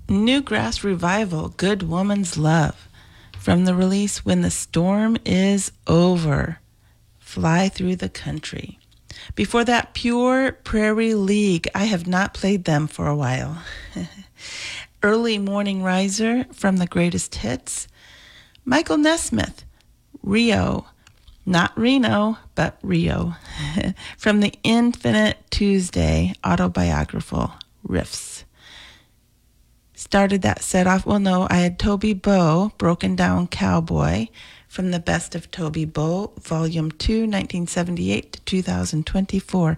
Newgrass Revival, Good Woman's Love, from the release When the Storm Is Over, Fly Through the Country. Before that, Pure Prairie League. I have not played them for a while. Early Morning Riser from the Greatest Hits. Michael Nesmith, Rio. Not Reno, but Rio. From the Infinite Tuesday autobiographical Riffs. Started that set off, well, no, I had Toby Bowe, Broken Down Cowboy, from the Best of Toby Bowe, Volume 2, 1978 to 2024.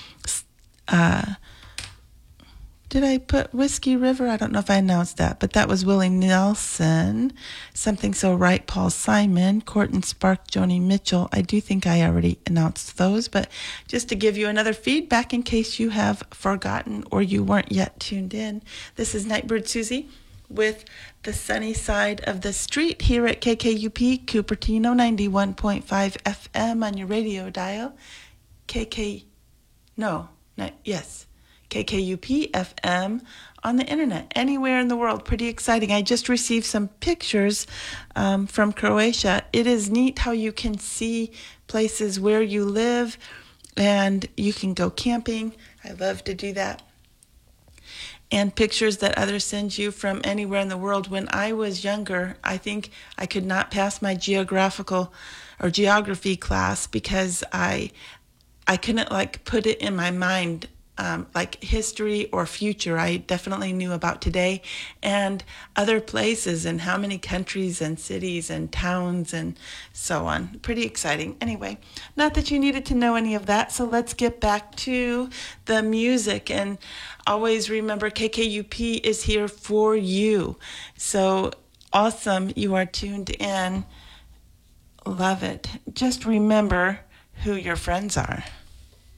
Did I put Whiskey River? I don't know if I announced that, but that was Willie Nelson, Something So Right, Paul Simon, Corton Spark, Joni Mitchell. I do think I already announced those, but just to give you another feedback in case you have forgotten or you weren't yet tuned in, this is Nightbird Susie with the sunny side of the street here at KKUP, Cupertino, 91.5 FM on your radio dial. KKUP FM on the internet, anywhere in the world. Pretty exciting. I just received some pictures from Croatia. It is neat how you can see places where you live and you can go camping. I love to do that. And pictures that others send you from anywhere in the world. When I was younger, I think I could not pass my geography class because I couldn't put it in my mind like history or future. I definitely knew about today and other places and how many countries and cities and towns and so on. Pretty exciting. Anyway, not that you needed to know any of that, so let's get back to the music. And always remember, KKUP is here for you. So awesome you are tuned in. Love it. Just remember who your friends are.